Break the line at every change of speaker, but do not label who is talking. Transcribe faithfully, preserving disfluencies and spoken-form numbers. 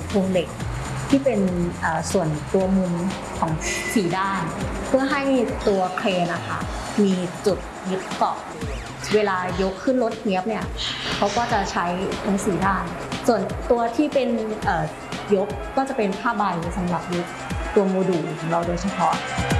โครงเหล็กที่เป็นส่วนตัวมุมของสี่ด้านเพื่อให้ตัวเครนนะคะมีจุดยึดเกาะเวลายกขึ้นรถเทียบเนี่ยเขาก็จะใช้ทั้งสี่ด้านส่วนตัวที่เป็นยกก็จะเป็นผ้าใบสำหรับยกตัวโมดูลของเราโดยเฉพาะ